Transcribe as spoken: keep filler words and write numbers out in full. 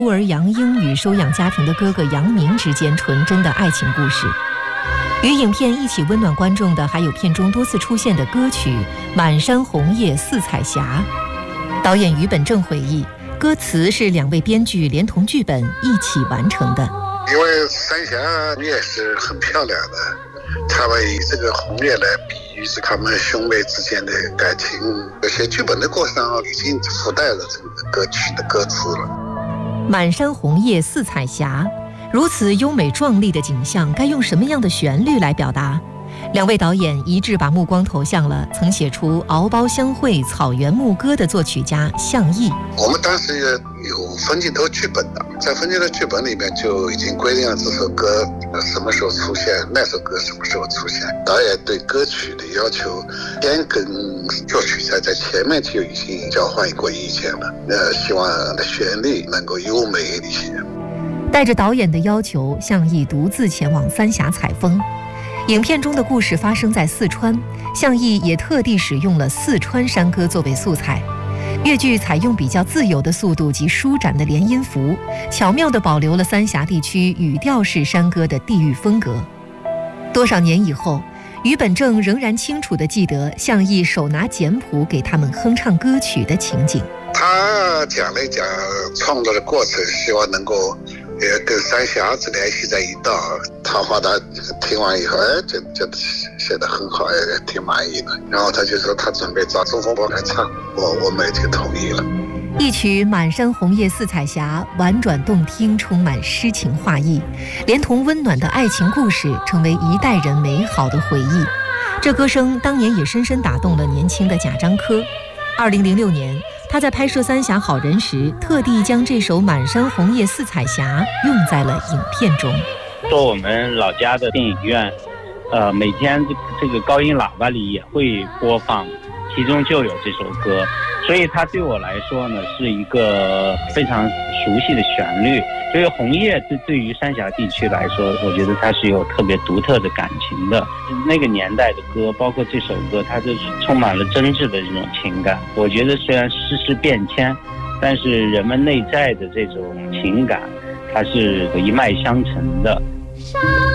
孤儿杨英与收养家庭的哥哥杨明之间纯真的爱情故事。与影片一起温暖观众的，还有片中多次出现的歌曲《满山红叶似彩霞》。导演于本正回忆，歌词是两位编剧连同剧本一起完成的。 因为三峡也是很漂亮的，他们以这个红叶来比喻是他们兄妹之间的感情。有些剧本的过程已经附带了这个歌曲的歌词了。 满山红叶似彩霞，如此优美壮丽的景象，该用什么样的旋律来表达？两位导演一致把目光投向了曾写出《敖包相会》《草原牧歌》的作曲家向义。 我们当时也有分镜头剧本的，在分镜头剧本里面就已经规定了这首歌什么时候出现，那首歌什么时候出现。导演对歌曲的要求先跟作曲家在前面就已经交换过意见了，呃，希望的旋律能够优美一些。 带着导演的要求，向义独自前往三峡采风。影片中的故事发生在四川，向义也特地使用了四川山歌作为素材。粤剧采用比较自由的速度及舒展的连音符，巧妙地保留了三峡地区语调式山歌的地域风格。多少年以后，于本正仍然清楚地记得向义手拿简谱给他们哼唱歌曲的情景。 他讲了一讲创作的过程，希望能够也跟三峡子联系在一道。他话他听完以后，哎，觉觉得写得很好，也挺满意的。然后他就说他准备找钟凤波来唱，我我们也就同意了。 一曲《满山红叶似彩霞》婉转动听，充满诗情画意，连同温暖的爱情故事，成为一代人美好的回忆。这歌声当年也深深打动了年轻的贾樟柯。二零零六年，他在拍摄《三峡好人》时，特地将这首《满山红叶似彩霞》用在了影片中。 做我们老家的电影院，呃，每天这个高音喇叭里也会播放，其中就有这首歌，所以它对我来说呢是一个非常熟悉的旋律。所以红叶对对于三峡地区来说，我觉得它是有特别独特的感情的。那个年代的歌，包括这首歌，它就是充满了真挚的这种情感。我觉得虽然世事变迁，但是人们内在的这种情感，它是一脉相承的。